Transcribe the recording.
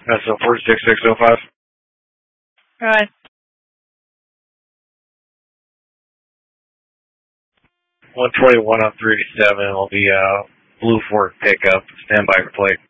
That's a 46605. Right. 121 on 387 will be a Blue Fork pickup. Stand by for plate.